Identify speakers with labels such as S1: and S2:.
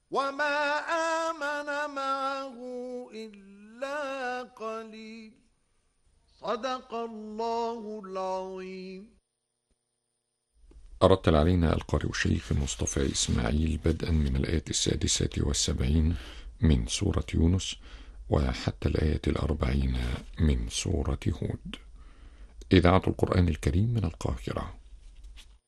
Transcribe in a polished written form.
S1: وما آمن معه إلا قليل. صدق الله العظيم.
S2: أردت علينا القارئ الشيخ مصطفى إسماعيل بدءا من الآية 76 من سورة يونس وحتى الآية 40 من سورة هود. إذاعة القرآن الكريم من القاهرة.